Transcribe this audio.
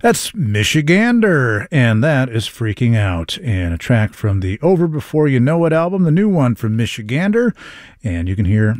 That's Michigander, and that is Freaking Out, and a track from the Over Before You Know It album, the new one from Michigander, and you can hear